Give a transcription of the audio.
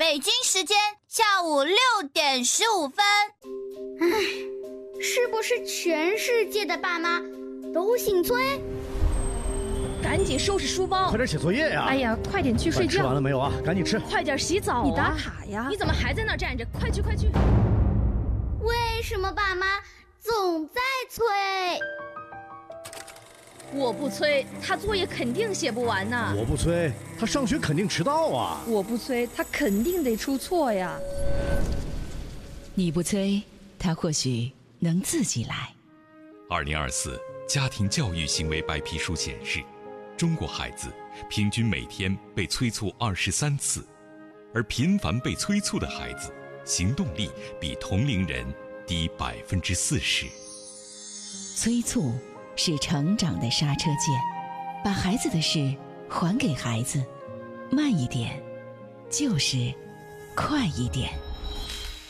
北京时间下午6点15分。 是不是全世界的爸妈都姓崔？ 赶紧收拾书包， 快点写作业呀！ 哎呀，快点去睡觉。 吃完了没有啊？赶紧吃。 快点洗澡啊！你打卡呀！你怎么还在那儿站着？快去快去！ 为什么爸妈总在催？ 我不催，他作业肯定写不完呢。 我不催，他上学肯定迟到啊。 我不催，他肯定得出错呀。 你不催，他或许能自己来。 2024家庭教育行为白皮书显示，中国孩子平均每天被催促23次，而频繁被催促的孩子，行动力比同龄人低40%。 催促是成长的刹车键，把孩子的事还给孩子，慢一点，就是快一点。